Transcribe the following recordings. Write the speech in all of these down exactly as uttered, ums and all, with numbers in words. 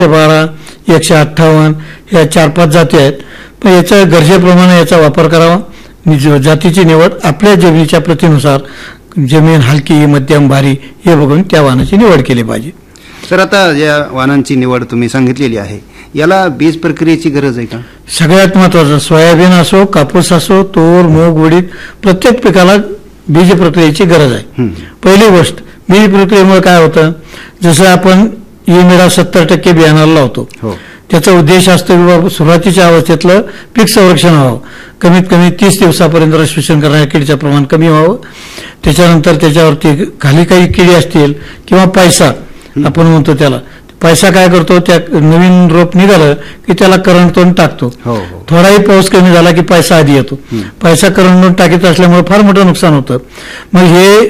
बारा एकशे अठ्ठावन्न या चार पाच जाती आहेत, पण याच्या गरजेप्रमाणे याचा वापर करावा. जातीची निवड आपल्या जमिनीच्या प्रतीनुसार, जमीन हलकी मध्यम भारी हे बघून त्या वाहनाची निवड केली पाहिजे. सर, आता या वाहनांची निवड तुम्ही सांगितलेली आहे, याला बीज प्रक्रियेची गरज आहे का? सगळ्यात महत्वाचं, सोयाबीन असो, कापूस असो, तूर, मूग, उडीद, प्रत्येक पिकाला बीज प्रक्रियेची गरज आहे. पहिली गोष्ट, बीज प्रक्रियेमुळे काय होतं, जसं आपण ईमेरा सत्तर टक्के बियाणाला लावतो, त्याचा उद्देश असतो की सुरुवातीच्या अवस्थेतलं पीक संरक्षण व्हावं, कमीत कमी तीस दिवसापर्यंत शोषण करणाऱ्या किडीचं प्रमाण कमी व्हावं. त्याच्यानंतर त्याच्यावरती खाली काही किडी असतील किंवा पैसा आपण म्हणतो, त्याला पैसा काय करतो, त्या नवीन रोप निघालं की त्याला करंटून टाकतो. थोडाही पाऊस कमी झाला की पैसा आधी येतो. पैसा करंटून टाकीत असल्यामुळे फार मोठं नुकसान होतं. मग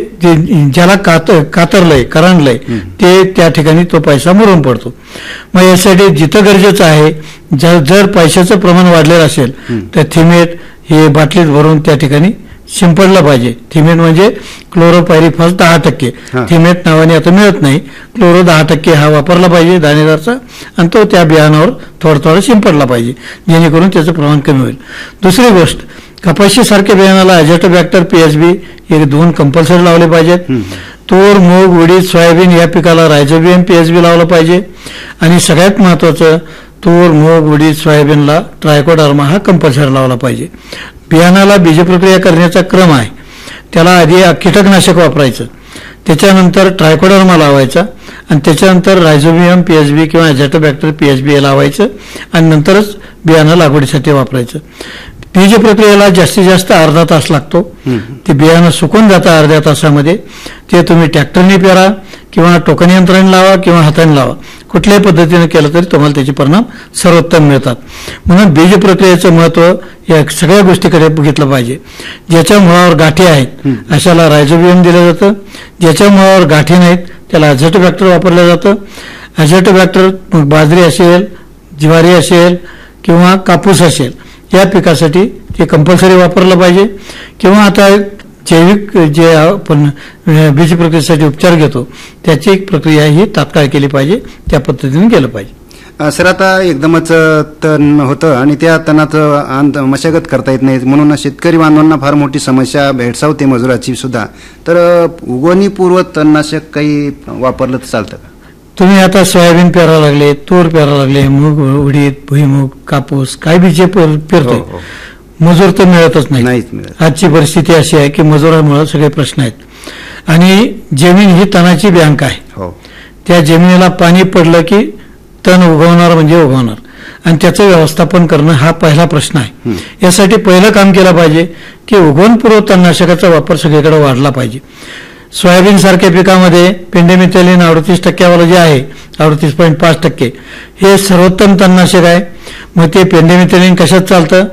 हे ज्याला कात कातरलंय करंटलंय ते त्या ठिकाणी तो पैसा मरून पडतो. मग यासाठी जिथं गरजेचं आहे, जर पैशाचं प्रमाण वाढलेलं असेल तर थिमेट हे बाटलीत भरून त्या ठिकाणी शिंपडलं पाहिजे. थिमेट म्हणजे क्लोरोपायरिफॉस दहा टक्के, थिमेट नावाने आता मिळत नाही, क्लोरो दहा टक्के हा वापरला पाहिजे दाणेदारचा, आणि तो त्या बियाणावर थोडं थोडं शिंपडला पाहिजे, जेणेकरून त्याचं प्रमाण कमी होईल. दुसरी गोष्ट, कपाशी सारख्या बियाणाला अझॅटोबॅक्टर पीएचबी हे दोन कंपल्सरी लावले पाहिजेत. तूर, मूग, उडीद, सोयाबीन या पिकाला रायझोबियम पीएचबी लावलं पाहिजे. आणि सगळ्यात महत्वाचं, तूर, मूग, उडीद, सोयाबीनला ट्रायकोडर्मा हा कंपल्सरी लावला पाहिजे. बियाणाला बीजप्रक्रिया करण्याचा क्रम आहे, त्याला आधी कीटकनाशक वापरायचं, त्याच्यानंतर ट्रायकोडर्मा लावायचा, आणि त्याच्यानंतर रायझोबियम पीएचबी किंवा अझॅटोबॅक्टर पीएचबी लावायचं, आणि नंतरच बियाणं लागवडीसाठी वापरायचं. बीज प्रक्रियेला जास्तीत जास्त अर्धा तास लागतो. ते बियाणं सुकून जातं अर्ध्या तासामध्ये. ते तुम्ही ट्रॅक्टरने पेरा किंवा टोकन यंत्राने लावा किंवा हाताने लावा, कुठल्याही पद्धतीने केलं तरी तुम्हाला त्याचे परिणाम सर्वोत्तम मिळतात. म्हणून बीज प्रक्रियेचं महत्व या सगळ्या गोष्टीकडे बघितलं पाहिजे. ज्याच्या मुळावर गाठी आहेत अशाला रायझोबियम दिलं जातं, ज्याच्या मुळावर गाठी नाहीत त्याला अझॅटोबॅक्टर वापरलं जातं. अझॅटोबॅक्टर मग बाजरी असेल, ज्वारी असेल किंवा कापूस असेल या पिकासाठी ते कंपल्सरी वापरलं पाहिजे. किंवा आता जैविक जे आपण बीज प्रक्रियेसाठी उपचार घेतो त्याची प्रक्रिया ही तात्काळ केली पाहिजे, त्या पद्धतीने केलं पाहिजे. सर, आता एकदमच तण होतं आणि त्या तणाचं मशागत करता येत नाही, म्हणून शेतकरी बांधवांना फार मोठी समस्या भेडसावते मजुराची सुद्धा. तर उगवणीपूर्व तणनाशक काही वापरलं तर चालतं का? तुम्ही आता सोयाबीन पेरायला लागले, तूर पेरायला लागले, मूग, उडीद, भुईमूग, कापूस काय बी जे पेरतोय, मजूर तर मिळतच नाही. आजची परिस्थिती अशी आहे की मजुरामुळे सगळे प्रश्न आहेत. आणि जमीन ही तणाची बँक आहे. त्या जमिनीला पाणी पडलं की तण उगवणार म्हणजे उगवणार, आणि त्याचं व्यवस्थापन करणं हा पहिला प्रश्न आहे. यासाठी पहिलं काम केलं पाहिजे की उगवणपूर्व तणनाशकाचा वापर सगळीकडे वाढला पाहिजे. सोयाबीन सारख्या पिकामध्ये पेंडेमिथॅलिन अडतीस टक्क्यावाला जे आहे, अडतीस पॉईंट पाच टक्के हे सर्वोत्तम तणनाशक आहे. मग ते पेंडेमिथॅलिन कशात चालतं?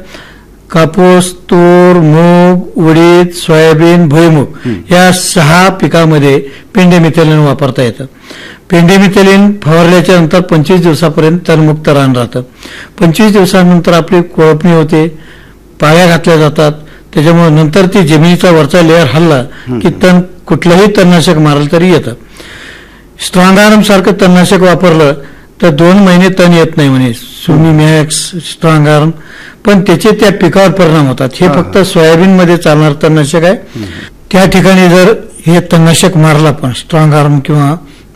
कापूस, तूर, मूग, उडीद, सोयाबीन, भुईमूग या सहा पिकामध्ये पेंडेमिथॅलिन वापरता येतं. पेंडेमिथॅलिन फवारल्याच्या नंतर पंचवीस दिवसापर्यंत तणमुक्त रान राहतं. पंचवीस दिवसानंतर आपली कोळपणी होते, पाळ्या घातल्या जातात. त्याच्यामुळे नंतर ती जमिनीचा वरचा लेअर हल्ला की तण कुठलंही तणनाशक मारलं तरी येतं. स्ट्रॉंग आर्म सारखं तणनाशक वापरलं तर दोन महिने तण येत नाही म्हणे, सुमिमॅक्स, स्ट्रॉंग आर्म, पण त्याचे त्या पिकावर परिणाम होतात. हे फक्त सोयाबीन मध्ये चालणार तणनाशक आहे. त्या ठिकाणी जर हे तणनाशक मारलं पण स्ट्रॉंग आर्म किंवा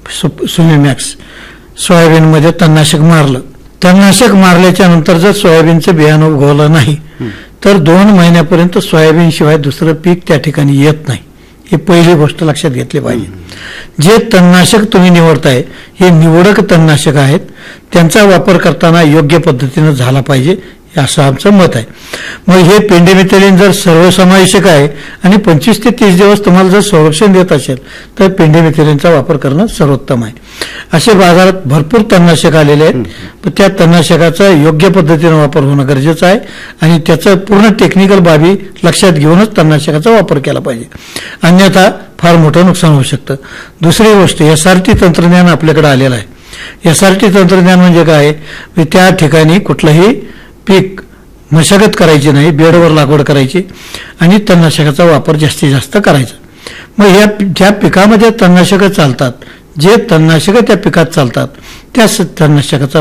सुमिमॅक्स सोयाबीन मध्ये तणनाशक मारलं, तणनाशक मारल्याच्या नंतर जर सोयाबीनचं बियाणं उगवलं नाही तर दोन महिन्यापर्यंत सोयाबीन शिवाय दुसरं पीक त्या ठिकाणी येत नाही. ही पहिली गोष्ट लक्षात घेतली पाहिजे. जे तणनाशक तुम्ही निवडताय हे निवडक तणनाशक आहेत, त्यांचा वापर करताना योग्य पद्धतीनं झाला पाहिजे असं आमचं मत आहे. मग हे पेंडेमिथॅलिन जर सर्वसमावेशक आहे आणि पंचवीस ते तीस दिवस तुम्हाला जर संरक्षण देत असेल तर पेंडेमिथॅलिनचा वापर करणं सर्वोत्तम आहे. असे बाजारात भरपूर तणनाशक आलेले आहेत, पण त्या तणनाशकाचा योग्य पद्धतीनं वापर होणं गरजेचं आहे आणि त्याचं पूर्ण टेक्निकल बाबी लक्षात घेऊनच तणनाशकाचा वापर केला पाहिजे, अन्यथा फार मोठं नुकसान होऊ शकतं. दुसरी गोष्ट, एस आर टी तंत्रज्ञान आपल्याकडे आलेलं आहे. एस आर टी तंत्रज्ञान म्हणजे काय? त्या ठिकाणी कुठलंही पीक मशागत करायची नाही, बेडवर लागवड करायची आणि तणनाशकाचा वापर जास्तीत जास्त करायचा. मग या ज्या पिकामध्ये तणनाशकं चालतात जे तणनाशकं त्या पिकात चालतात त्या तणनाशकाचा